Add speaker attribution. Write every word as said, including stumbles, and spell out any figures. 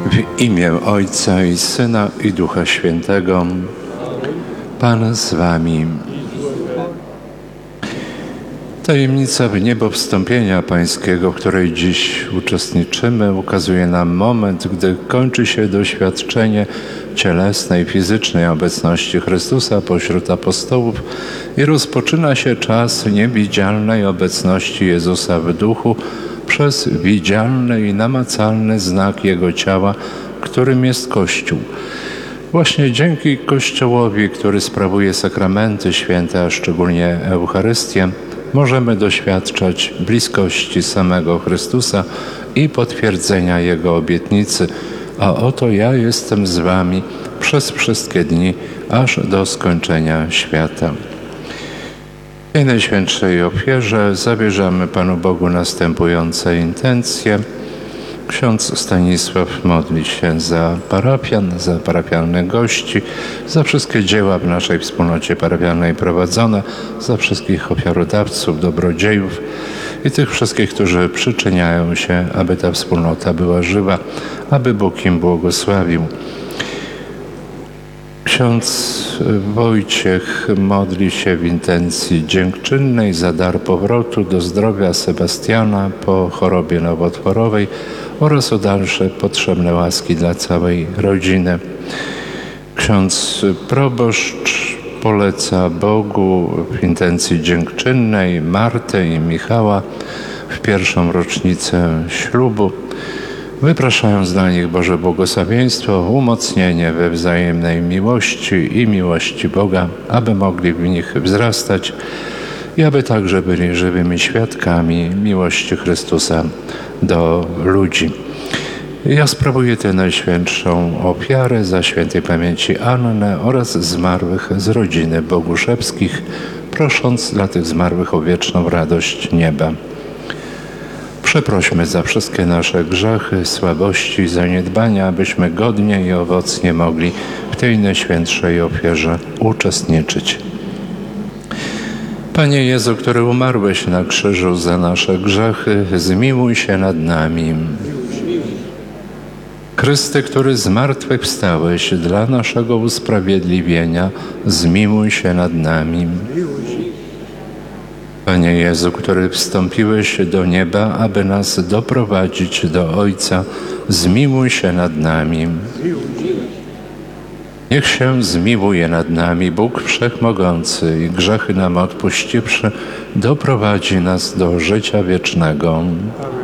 Speaker 1: W imię Ojca i Syna i Ducha Świętego. Pan z wami. Tajemnica niebowstąpienia Pańskiego, w której dziś uczestniczymy, ukazuje nam moment, gdy kończy się doświadczenie cielesnej, fizycznej obecności Chrystusa pośród apostołów i rozpoczyna się czas niewidzialnej obecności Jezusa w duchu przez widzialny i namacalny znak Jego ciała, którym jest Kościół. Właśnie dzięki Kościołowi, który sprawuje sakramenty święte, a szczególnie Eucharystię, możemy doświadczać bliskości samego Chrystusa i potwierdzenia Jego obietnicy. A oto ja jestem z wami przez wszystkie dni, aż do skończenia świata. W tej najświętszej ofierze zawierzamy Panu Bogu następujące intencje. Ksiądz Stanisław modli się za parafian, za parafialnych gości, za wszystkie dzieła w naszej wspólnocie parafialnej prowadzone, za wszystkich ofiarodawców, dobrodziejów i tych wszystkich, którzy przyczyniają się, aby ta wspólnota była żywa, aby Bóg im błogosławił. Ksiądz Wojciech modli się w intencji dziękczynnej za dar powrotu do zdrowia Sebastiana po chorobie nowotworowej oraz o dalsze potrzebne łaski dla całej rodziny. Ksiądz proboszcz poleca Bogu w intencji dziękczynnej Martę i Michała w pierwszą rocznicę ślubu, wypraszając dla nich Boże błogosławieństwo, umocnienie we wzajemnej miłości i miłości Boga, aby mogli w nich wzrastać i aby także byli żywymi świadkami miłości Chrystusa do ludzi. Ja sprawuję tę najświętszą ofiarę za świętej pamięci Annę oraz zmarłych z rodziny Boguszewskich, prosząc dla tych zmarłych o wieczną radość nieba. Przeprośmy za wszystkie nasze grzechy, słabości i zaniedbania, abyśmy godnie i owocnie mogli w tej najświętszej ofierze uczestniczyć. Panie Jezu, który umarłeś na krzyżu za nasze grzechy, zmiłuj się nad nami. Chryste, który zmartwychwstałeś dla naszego usprawiedliwienia, zmiłuj się nad nami. Panie Jezu, który wstąpiłeś do nieba, aby nas doprowadzić do Ojca, zmiłuj się nad nami. Niech się zmiłuje nad nami Bóg Wszechmogący i grzechy nam odpuściwszy, doprowadzi nas do życia wiecznego.